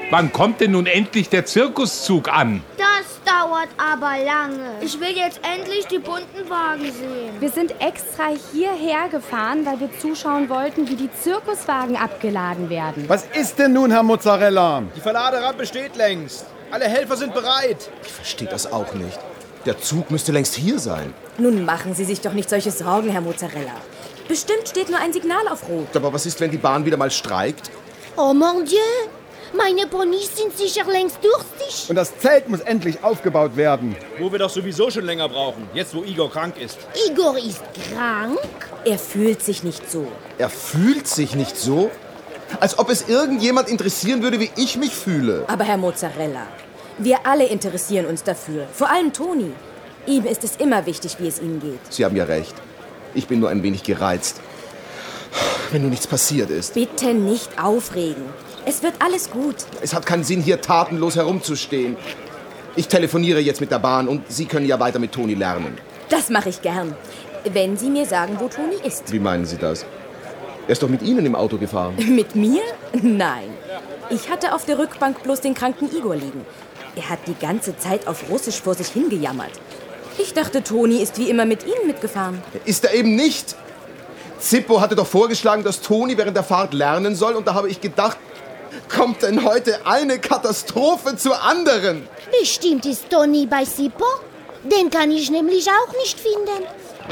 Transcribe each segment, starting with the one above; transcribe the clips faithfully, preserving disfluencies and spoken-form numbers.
Wann kommt denn nun endlich der Zirkuszug an? Das dauert aber lange. Ich will jetzt endlich die bunten Wagen sehen. Wir sind extra hierher gefahren, weil wir zuschauen wollten, wie die Zirkuswagen abgeladen werden. Was ist denn nun, Herr Mozzarella? Die Verladerampe steht längst. Alle Helfer sind bereit. Ich verstehe das auch nicht. Der Zug müsste längst hier sein. Nun machen Sie sich doch nicht solche Sorgen, Herr Mozzarella. Bestimmt steht nur ein Signal auf Rot. Aber was ist, wenn die Bahn wieder mal streikt? Oh mon Dieu, meine Ponys sind sicher längst durstig. Und das Zelt muss endlich aufgebaut werden. Wo wir doch sowieso schon länger brauchen, jetzt wo Igor krank ist. Igor ist krank? Er fühlt sich nicht so. Er fühlt sich nicht so? Als ob es irgendjemand interessieren würde, wie ich mich fühle. Aber Herr Mozzarella, wir alle interessieren uns dafür. Vor allem Toni. Ihm ist es immer wichtig, wie es ihm geht. Sie haben ja recht. Ich bin nur ein wenig gereizt. Wenn nur nichts passiert ist. Bitte nicht aufregen. Es wird alles gut. Es hat keinen Sinn, hier tatenlos herumzustehen. Ich telefoniere jetzt mit der Bahn und Sie können ja weiter mit Toni lernen. Das mache ich gern. Wenn Sie mir sagen, wo Toni ist. Wie meinen Sie das? Er ist doch mit Ihnen im Auto gefahren. Mit mir? Nein. Ich hatte auf der Rückbank bloß den kranken Igor liegen. Er hat die ganze Zeit auf Russisch vor sich hingejammert. Ich dachte, Toni ist wie immer mit Ihnen mitgefahren. Ist er eben nicht. Zippo hatte doch vorgeschlagen, dass Toni während der Fahrt lernen soll. Und da habe ich gedacht, kommt denn heute eine Katastrophe zur anderen? Bestimmt ist Toni bei Zippo. Den kann ich nämlich auch nicht finden.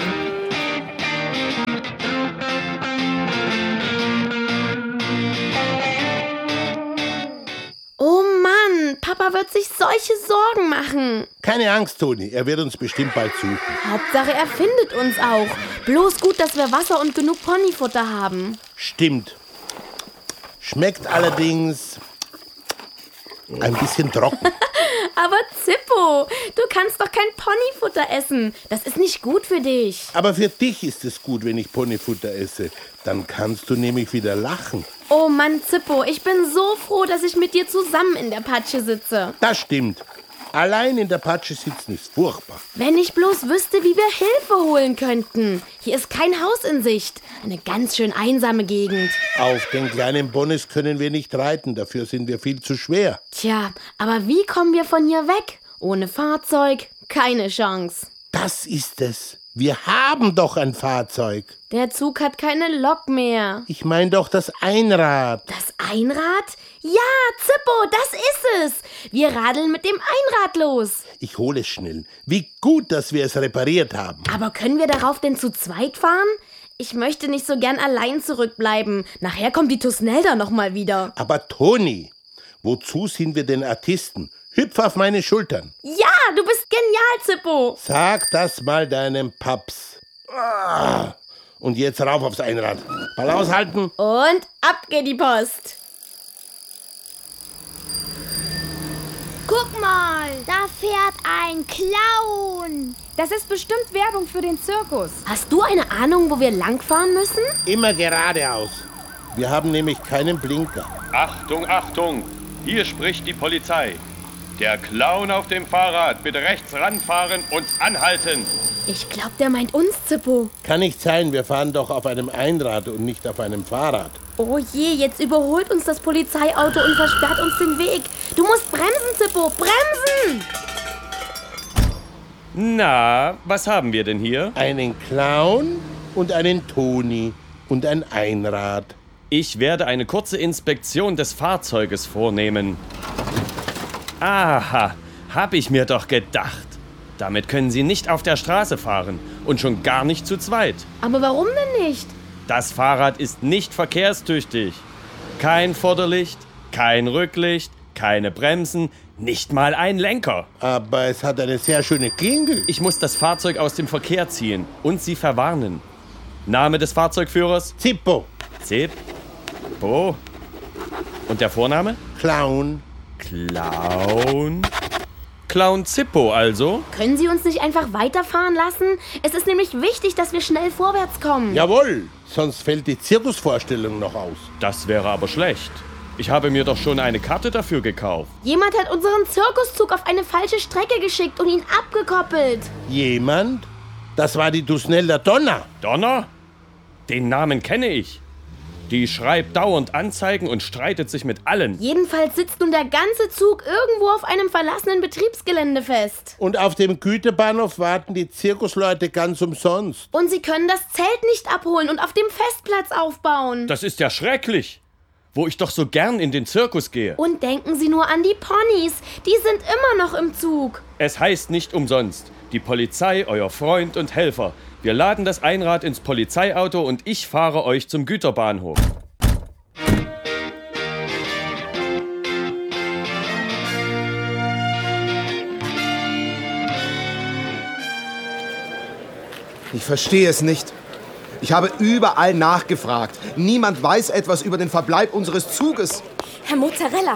Oh Mann, Papa wird sich solche Sorgen machen. Keine Angst, Toni, er wird uns bestimmt bald suchen. Hauptsache, er findet uns auch. Bloß gut, dass wir Wasser und genug Ponyfutter haben. Stimmt. Schmeckt allerdings ein bisschen trocken. Aber Zippo, du kannst doch kein Ponyfutter essen. Das ist nicht gut für dich. Aber für dich ist es gut, wenn ich Ponyfutter esse. Dann kannst du nämlich wieder lachen. Oh Mann, Zippo, ich bin so froh, dass ich mit dir zusammen in der Patsche sitze. Das stimmt. Allein in der Patsche sitzen ist furchtbar. Wenn ich bloß wüsste, wie wir Hilfe holen könnten. Hier ist kein Haus in Sicht. Eine ganz schön einsame Gegend. Auf den kleinen Bonnes können wir nicht reiten, dafür sind wir viel zu schwer. Tja, aber wie kommen wir von hier weg? Ohne Fahrzeug? Keine Chance. Das ist es. Wir haben doch ein Fahrzeug. Der Zug hat keine Lok mehr. Ich meine doch das Einrad. Das Einrad? Ja, Zippo, das ist es. Wir radeln mit dem Einrad los. Ich hole es schnell. Wie gut, dass wir es repariert haben. Aber können wir darauf denn zu zweit fahren? Ich möchte nicht so gern allein zurückbleiben. Nachher kommt die Tusnelda noch mal wieder. Aber Toni, wozu sind wir denn Artisten? Hüpf auf meine Schultern. Ja, du bist genial, Zippo. Sag das mal deinem Paps. Ah. Und jetzt rauf aufs Einrad. Ball aushalten. Und ab geht die Post. Guck mal, da fährt ein Clown. Das ist bestimmt Werbung für den Zirkus. Hast du eine Ahnung, wo wir langfahren müssen? Immer geradeaus. Wir haben nämlich keinen Blinker. Achtung, Achtung! Hier spricht die Polizei. Der Clown auf dem Fahrrad, bitte rechts ranfahren und anhalten. Ich glaube, der meint uns, Zippo. Kann nicht sein, wir fahren doch auf einem Einrad und nicht auf einem Fahrrad. Oh je, jetzt überholt uns das Polizeiauto und versperrt uns den Weg. Du musst bremsen, Zippo, bremsen! Na, was haben wir denn hier? Einen Clown und einen Toni und ein Einrad. Ich werde eine kurze Inspektion des Fahrzeuges vornehmen. Aha, hab ich mir doch gedacht. Damit können Sie nicht auf der Straße fahren und schon gar nicht zu zweit. Aber warum denn nicht? Das Fahrrad ist nicht verkehrstüchtig. Kein Vorderlicht, kein Rücklicht, keine Bremsen, nicht mal ein Lenker. Aber es hat eine sehr schöne Klingel. Ich muss das Fahrzeug aus dem Verkehr ziehen und Sie verwarnen. Name des Fahrzeugführers? Zippo. Zippo. Und der Vorname? Clown. Clown? Clown Zippo also? Können Sie uns nicht einfach weiterfahren lassen? Es ist nämlich wichtig, dass wir schnell vorwärts kommen. Jawohl, sonst fällt die Zirkusvorstellung noch aus. Das wäre aber schlecht. Ich habe mir doch schon eine Karte dafür gekauft. Jemand hat unseren Zirkuszug auf eine falsche Strecke geschickt und ihn abgekoppelt. Jemand? Das war die Tusnelda Donna. Donner? Den Namen kenne ich. Die schreibt dauernd Anzeigen und streitet sich mit allen. Jedenfalls sitzt nun der ganze Zug irgendwo auf einem verlassenen Betriebsgelände fest. Und auf dem Güterbahnhof warten die Zirkusleute ganz umsonst. Und sie können das Zelt nicht abholen und auf dem Festplatz aufbauen. Das ist ja schrecklich, wo ich doch so gern in den Zirkus gehe. Und denken Sie nur an die Ponys, die sind immer noch im Zug. Es heißt nicht umsonst, die Polizei, euer Freund und Helfer. Wir laden das Einrad ins Polizeiauto und ich fahre euch zum Güterbahnhof. Ich verstehe es nicht. Ich habe überall nachgefragt. Niemand weiß etwas über den Verbleib unseres Zuges. Herr Mozzarella,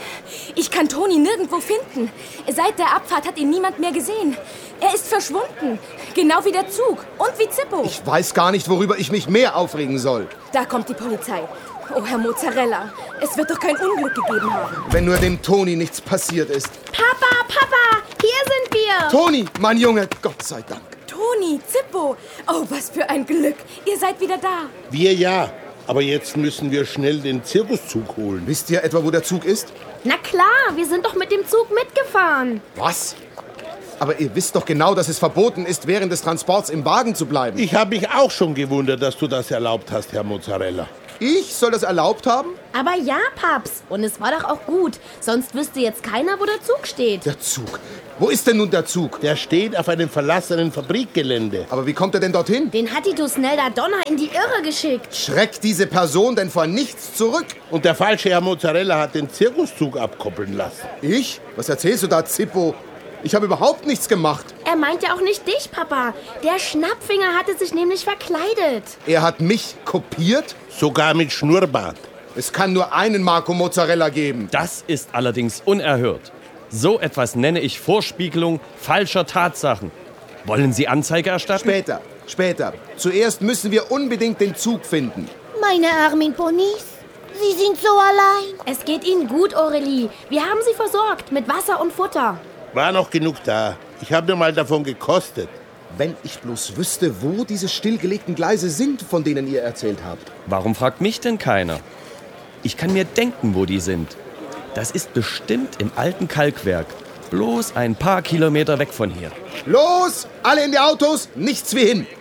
ich kann Toni nirgendwo finden. Seit der Abfahrt hat ihn niemand mehr gesehen. Er ist verschwunden. Genau wie der Zug. Und wie Zippo. Ich weiß gar nicht, worüber ich mich mehr aufregen soll. Da kommt die Polizei. Oh, Herr Mozzarella, es wird doch kein Unglück gegeben haben. Wenn nur dem Toni nichts passiert ist. Papa, Papa, hier sind wir. Toni, mein Junge, Gott sei Dank. Toni, Zippo. Oh, was für ein Glück. Ihr seid wieder da. Wir ja, aber jetzt müssen wir schnell den Zirkuszug holen. Wisst ihr etwa, wo der Zug ist? Na klar, wir sind doch mit dem Zug mitgefahren. Was? Aber ihr wisst doch genau, dass es verboten ist, während des Transports im Wagen zu bleiben. Ich habe mich auch schon gewundert, dass du das erlaubt hast, Herr Mozzarella. Ich soll das erlaubt haben? Aber ja, Paps. Und es war doch auch gut. Sonst wüsste jetzt keiner, wo der Zug steht. Der Zug? Wo ist denn nun der Zug? Der steht auf einem verlassenen Fabrikgelände. Aber wie kommt er denn dorthin? Den hat die Tusnelda Donna in die Irre geschickt. Schreckt diese Person denn vor nichts zurück? Und der falsche Herr Mozzarella hat den Zirkuszug abkoppeln lassen. Ich? Was erzählst du da, Zippo? Ich habe überhaupt nichts gemacht. Er meint ja auch nicht dich, Papa. Der Schnappfinger hatte sich nämlich verkleidet. Er hat mich kopiert? Sogar mit Schnurrbart. Es kann nur einen Marco Mozzarella geben. Das ist allerdings unerhört. So etwas nenne ich Vorspiegelung falscher Tatsachen. Wollen Sie Anzeige erstatten? Später, später. Zuerst müssen wir unbedingt den Zug finden. Meine armen Ponys, sie sind so allein. Es geht Ihnen gut, Aurelie. Wir haben sie versorgt mit Wasser und Futter. War noch genug da. Ich habe mir mal davon gekostet. Wenn ich bloß wüsste, wo diese stillgelegten Gleise sind, von denen ihr erzählt habt. Warum fragt mich denn keiner? Ich kann mir denken, wo die sind. Das ist bestimmt im alten Kalkwerk. Bloß ein paar Kilometer weg von hier. Los, alle in die Autos, nichts wie hin.